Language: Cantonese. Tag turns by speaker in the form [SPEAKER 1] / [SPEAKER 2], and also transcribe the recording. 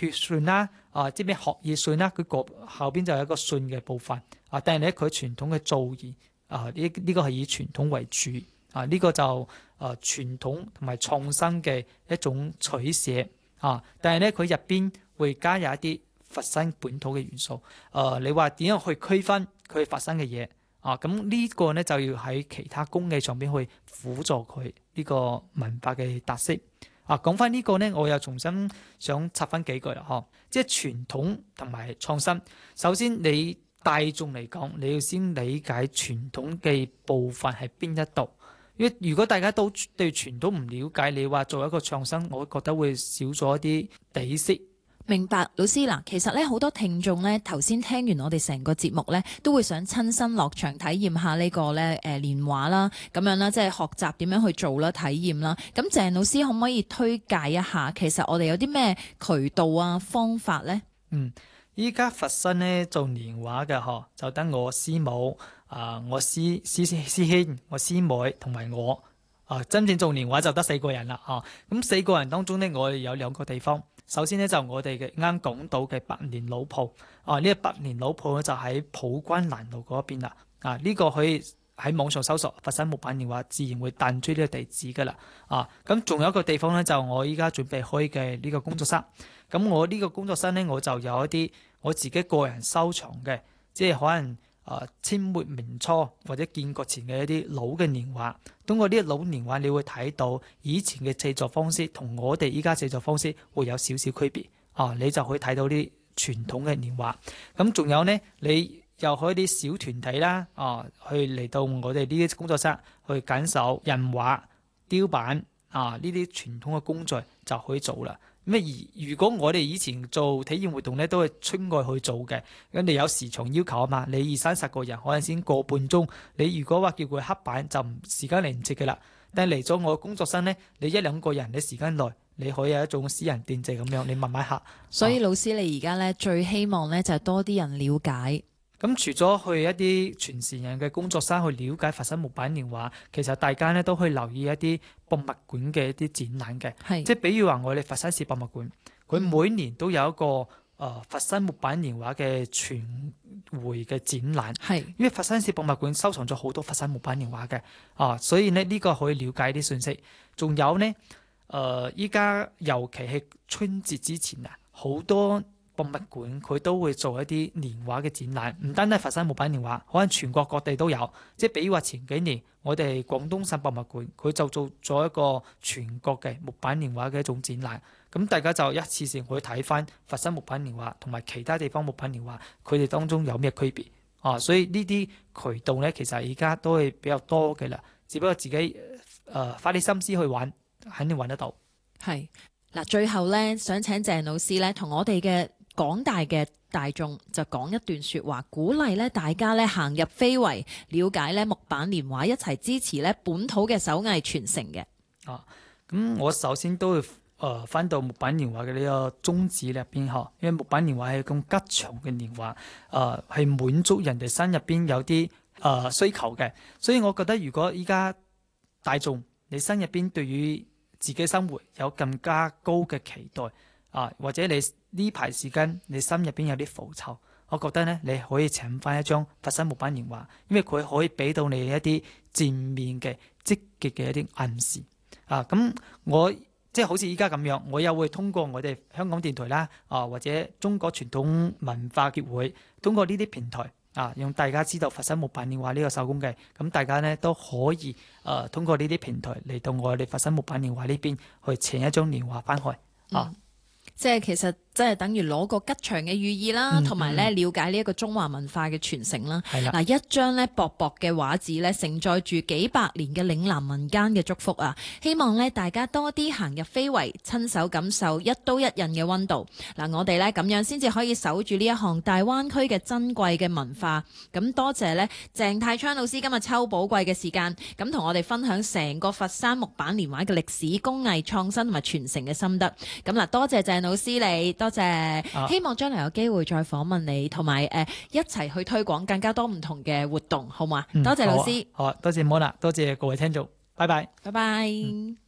[SPEAKER 1] 血信啦，即係咩學業信啦，佢個後邊就有一個信嘅部分但係咧佢傳統嘅造詣呢個係以傳統為主呢個就傳統同埋創新嘅一種取捨但係咧佢入邊會加入一啲佛山本土嘅元素你話點樣去區分佢佛山嘅嘢咁呢個咧就要喺其他工藝上邊去輔助佢呢個文化嘅特色講翻呢個咧，我又重新想插翻幾句啦即係傳統同埋創新。首先你大眾嚟講，你要先理解傳統嘅部分係邊一度，因為如果大家都對傳統唔了解，你話做一個創新，我覺得會少咗一啲底色。
[SPEAKER 2] 明白，老師嗱，其實咧好多聽眾咧頭先聽完我哋成個節目咧，都會想親身落場體驗下呢個咧年畫啦，咁樣啦，即係學習點樣去做啦，體驗啦。咁鄭老師可唔可以推介一下，其實我哋有啲咩渠道啊方法咧？
[SPEAKER 1] 依家佛山咧做年畫嘅就得我師母我師兄、我師妹同埋我真正做年畫就得4個人啦咁4個人當中咧，我哋有2個地方。首先咧就我哋嘅啱講到嘅百年老鋪呢個百年老鋪咧就喺普關南路嗰邊啦呢個可以喺網上搜索佛山木板年畫，自然會彈出呢個地址噶啦咁仲有一個地方咧就我依家準備開嘅呢個工作室。咁我呢個工作室咧我就有一啲我自己個人收藏嘅，即係可能清末明初或者建國前嘅一啲老嘅年畫。通過呢啲老年畫，你會睇到以前嘅製作方式同我哋依家製作方式會有少少區別你就可以睇到啲傳統嘅年畫。咁仲有呢，你又可以啲小團體啦去嚟到我哋呢啲工作室去感受印畫、雕版呢啲傳統嘅工序就可以做啦。如果我哋以前做體驗活動咧，都係出外去做嘅，咁你有時長要求啊嘛，你20-30個人可能先個半鐘，你如果話叫佢黑板就時間嚟唔切嘅啦。但係嚟咗我工作室咧，你1-2個人，你時間內你可以有一種私人定製咁樣，你慢慢刻。
[SPEAKER 2] 所以老師你而家咧最希望咧就係多啲人了解。
[SPEAKER 1] 咁除咗去一啲傳承人嘅工作室去了解佛山木板年畫，其實大家咧都可以留意一啲博物館嘅一啲展覽嘅，即係比如話我哋佛山市博物館，佢每年都有一個佛山木板年畫嘅全回嘅展覽，因為佛山市博物館收藏咗好多佛山木板年畫嘅所以呢個可以了解啲信息。仲有呢，依家尤其係春節之前好多博物館佢都會做一啲年畫嘅展覽，唔單單係佛山木板年畫，可能全國各地都有。即係比如話前幾年我哋廣東省博物館佢就做咗一個全國嘅木板年畫嘅一種展覽，咁大家就一次性去睇翻佛山木板年畫同埋其他地方木板年畫佢哋當中有咩區別所以呢啲渠道咧其實而家都係比較多嘅啦，只不過自己花啲心思去揾，肯定揾得到。
[SPEAKER 2] 係嗱，最後咧想請鄭老師咧同我哋嘅廣大嘅大眾就講一段說話，鼓勵咧大家咧行入非遺，了解咧木板年畫，一齊支持咧本土嘅手藝傳承嘅。
[SPEAKER 1] 咁我首先都會翻到木板年畫嘅呢個宗旨入邊因為木板年畫係咁吉祥嘅年畫，係滿足人哋心入邊有啲需求嘅，所以我覺得如果依家大眾你心入邊對於自己生活有更加高嘅期待或者你呢排時間你心入邊有啲浮躁，我覺得咧你可以請翻一張佛山木板年畫，因為佢可以俾到你一啲正面嘅積極嘅一啲暗示咁我即係好似依家咁樣，我又會通過我哋香港電台啦或者中國傳統文化協會，通過呢啲平台讓大家知道佛山木板年畫呢個手工藝，咁大家咧都可以通過呢啲平台嚟到我哋佛山木板年畫呢邊去請一張年畫翻去
[SPEAKER 2] 即係其實即係等於攞個吉祥嘅寓意啦，同埋咧了解呢一個中華文化嘅傳承啦。嗱，一張咧薄薄嘅畫紙咧，承載住幾百年嘅嶺南民間嘅祝福啊！希望咧大家多啲行入非遺，親手感受一刀一印嘅溫度。嗱，我哋咧咁樣先至可以守住呢一項大灣區嘅珍貴嘅文化。咁多謝咧鄭太昌老師今日抽寶貴嘅時間，咁同我哋分享成個佛山木板年畫嘅歷史、工藝創新同埋傳承嘅心得。咁嗱，多謝鄭老師你。多謝，希望將來有機會再訪問你，同埋一齊去推廣更加多唔同嘅活動，好嘛？多謝老師，
[SPEAKER 1] 好，多謝Mona，多謝各位聽眾，拜拜，
[SPEAKER 2] 拜拜。